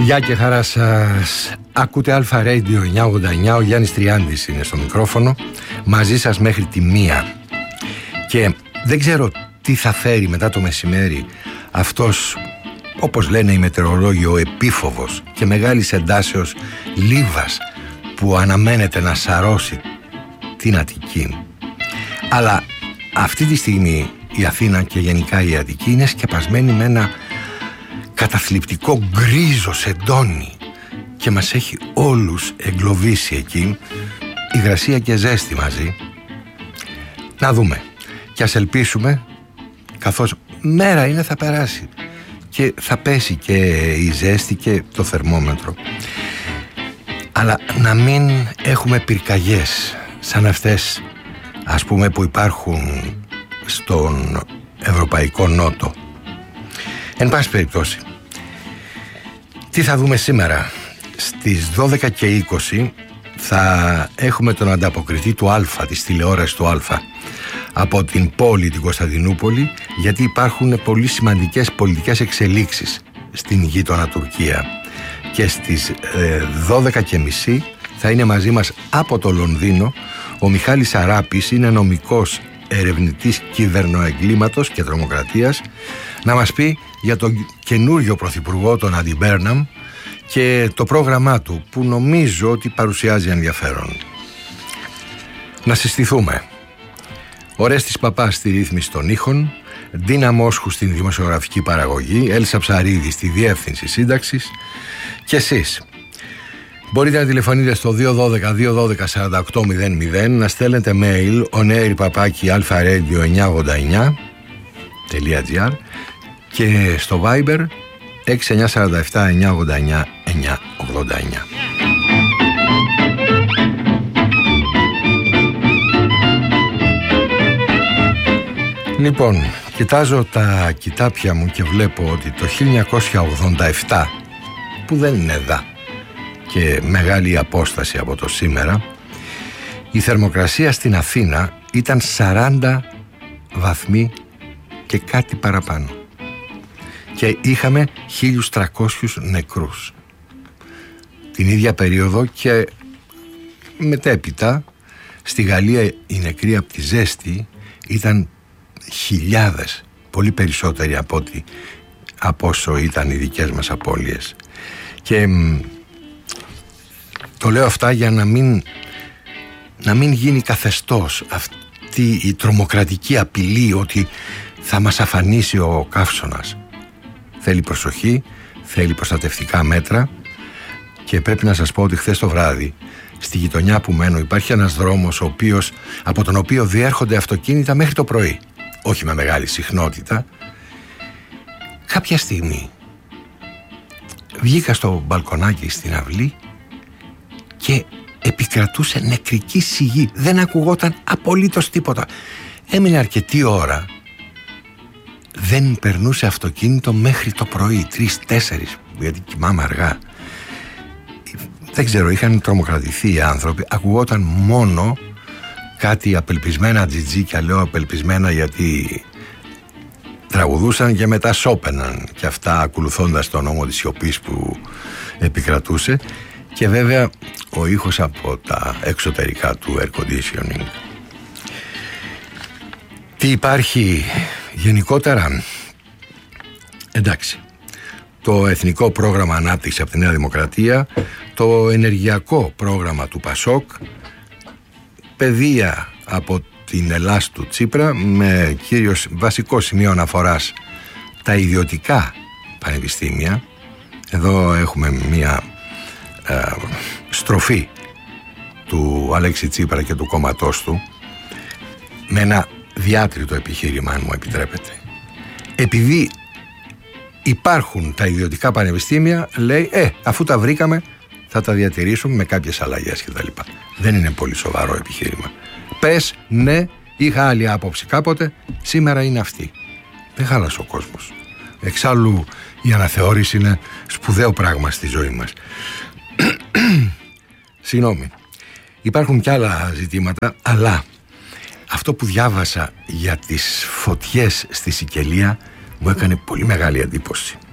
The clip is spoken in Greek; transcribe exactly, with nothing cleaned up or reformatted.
Γεια και χαρά σας. Ακούτε Αλφα Radio εννιακόσια ογδόντα εννιά. Ο Γιάννης Τριάντης είναι στο μικρόφωνο. Μαζί σας μέχρι τη μία. Και δεν ξέρω τι θα φέρει μετά το μεσημέρι αυτός, όπως λένε οι μετεωρολόγοι, ο επίφοβος και μεγάλης εντάσεως λίβας που αναμένεται να σαρώσει την Αττική. Αλλά αυτή τη στιγμή η Αθήνα και γενικά η Αττική είναι σκεπασμένη με ένα καταθλιπτικό γκρίζο σεντόνι και μας έχει όλους εγκλωβίσει εκεί, υγρασία και ζέστη μαζί. Να δούμε και ας ελπίσουμε, καθώς μέρα είναι, θα περάσει και θα πέσει και η ζέστη και το θερμόμετρο, αλλά να μην έχουμε πυρκαγιές σαν αυτές, ας πούμε, που υπάρχουν στον Ευρωπαϊκό Νότο. Εν πάση περιπτώσει, τι θα δούμε σήμερα? Στις δώδεκα και είκοσι θα έχουμε τον ανταποκριτή του Αλφα, της τηλεόρασης του Αλφα, από την πόλη, την Κωνσταντινούπολη, γιατί υπάρχουν πολύ σημαντικές πολιτικές εξελίξεις στην γείτονα Τουρκία. Και στις ε, δώδεκα και μισή θα είναι μαζί μας από το Λονδίνο ο Μιχάλης Αράπης, είναι νομικός ερευνητής κυβερνοεγκλήματος και τρομοκρατίας, να μας πει για τον καινούριο πρωθυπουργό, τον Αντι Μπέρναμ, και το πρόγραμμά του, που νομίζω ότι παρουσιάζει ενδιαφέρον. Να συστηθούμε. Ορέστης Παπάς στη ρύθμιση των ήχων, Ντίνα Μόσχου στην δημοσιογραφική παραγωγή, Έλσα Ψαρίδη στη διεύθυνση σύνταξης και εσείς. Μπορείτε να τηλεφωνείτε στο δύο ένα δύο δύο ένα δύο σαράντα οκτώ μηδέν μηδέν, να στέλνετε mail onair παπάκι αλφαραdio εννιακόσια ογδόντα εννιά τελεία τζι άρ και στο Viber έξι εννιά τέσσερα επτά εννιακόσια ογδόντα εννιά εννιακόσια ογδόντα εννιά. Λοιπόν, κοιτάζω τα κοιτάπια μου και βλέπω ότι το χίλια εννιακόσια ογδόντα επτά, που δεν είναι δα και μεγάλη απόσταση από το σήμερα, η θερμοκρασία στην Αθήνα ήταν σαράντα βαθμοί και κάτι παραπάνω και είχαμε χίλιους τριακόσιους νεκρούς την ίδια περίοδο. Και μετέπειτα στη Γαλλία οι νεκροί από τη ζέστη ήταν χιλιάδες, πολύ περισσότεροι από, ότι, από όσο ήταν οι δικές μας απώλειες. Και το λέω αυτά για να μην, να μην γίνει καθεστώς αυτή η τρομοκρατική απειλή ότι θα μας αφανίσει ο καύσωνας. Θέλει προσοχή, θέλει προστατευτικά μέτρα, και πρέπει να σας πω ότι χθες το βράδυ στη γειτονιά που μένω υπάρχει ένας δρόμος ο οποίος, από τον οποίο διέρχονται αυτοκίνητα μέχρι το πρωί, όχι με μεγάλη συχνότητα. Κάποια στιγμή βγήκα στο μπαλκονάκι στην αυλή και επικρατούσε νεκρική σιγή. Δεν ακουγόταν απολύτως τίποτα. Έμεινε αρκετή ώρα, δεν περνούσε αυτοκίνητο μέχρι το πρωί, τρεις τέσσερις, γιατί κοιμάμαι αργά. Δεν ξέρω, είχαν τρομοκρατηθεί οι άνθρωποι. Ακουγόταν μόνο κάτι απελπισμένα τζιτζίκια, λέω απελπισμένα γιατί τραγουδούσαν και μετά σώπαιναν και αυτά, ακολουθώντας τον νόμο της σιωπής που επικρατούσε, και βέβαια ο ήχος από τα εξωτερικά του air conditioning. Τι υπάρχει γενικότερα? Εντάξει, το Εθνικό Πρόγραμμα Ανάπτυξης από τη Νέα Δημοκρατία, το ενεργειακό πρόγραμμα του Πασόκ, παιδεία από την Ελλάς του Τσίπρα, με κύριο βασικό σημείο αναφοράς τα ιδιωτικά πανεπιστήμια. Εδώ έχουμε μια ε, στροφή του Αλέξη Τσίπρα και του κόμματός του, με ένα διάτριτο επιχείρημα, αν μου επιτρέπετε. Επειδή υπάρχουν τα ιδιωτικά πανεπιστήμια, λέει, ε, αφού τα βρήκαμε θα τα διατηρήσουμε με κάποιες αλλαγές κτλ. Δεν είναι πολύ σοβαρό επιχείρημα. Πες, ναι, είχα άλλη άποψη κάποτε, σήμερα είναι αυτή. Δεν χάλασε ο κόσμος. Εξάλλου η αναθεώρηση είναι σπουδαίο πράγμα στη ζωή μας. Συγγνώμη. Υπάρχουν κι άλλα ζητήματα, αλλά αυτό που διάβασα για τις φωτιές στη Σικελία μου έκανε πολύ μεγάλη εντύπωση.